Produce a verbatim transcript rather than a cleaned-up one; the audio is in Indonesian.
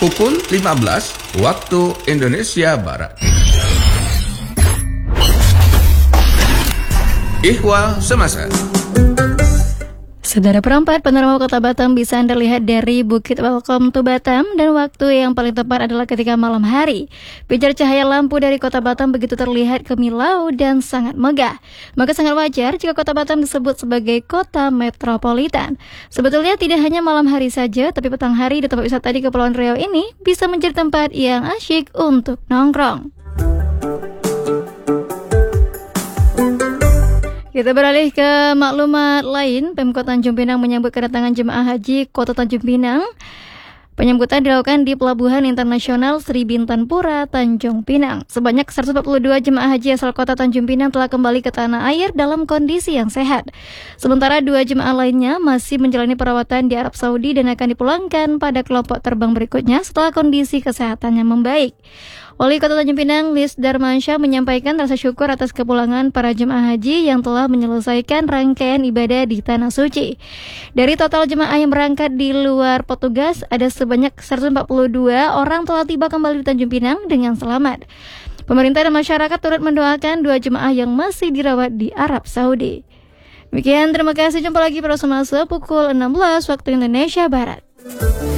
pukul lima belas waktu Indonesia Barat. Ihwal Semasa. Saudara perempat, panorama Kota Batam bisa Anda lihat dari Bukit Welcome to Batam, dan waktu yang paling tepat adalah ketika malam hari. Pijar cahaya lampu dari Kota Batam begitu terlihat kemilau dan sangat megah. Maka sangat wajar jika Kota Batam disebut sebagai kota metropolitan. Sebetulnya tidak hanya malam hari saja, tapi petang hari di tempat wisata di Kepulauan Riau ini bisa menjadi tempat yang asyik untuk nongkrong. Kita beralih ke maklumat lain. Pemkot Tanjung Pinang menyambut kedatangan jemaah haji Kota Tanjung Pinang. Penyambutan dilakukan di Pelabuhan Internasional Sri Bintanpura, Tanjung Pinang. Sebanyak seratus empat puluh dua jemaah haji asal Kota Tanjung Pinang telah kembali ke tanah air dalam kondisi yang sehat. Sementara dua jemaah lainnya masih menjalani perawatan di Arab Saudi dan akan dipulangkan pada kelompok terbang berikutnya setelah kondisi kesehatannya membaik. Wali Kota Tanjung Pinang, Lis Darmansyah, menyampaikan rasa syukur atas kepulangan para jemaah haji yang telah menyelesaikan rangkaian ibadah di Tanah Suci. Dari total jemaah yang berangkat di luar petugas, ada sebanyak seratus empat puluh dua orang telah tiba kembali di Tanjung Pinang dengan selamat. Pemerintah dan masyarakat turut mendoakan dua jemaah yang masih dirawat di Arab Saudi. Demikian, terima kasih. Jumpa lagi pada semasa pukul enam belas waktu Indonesia Barat.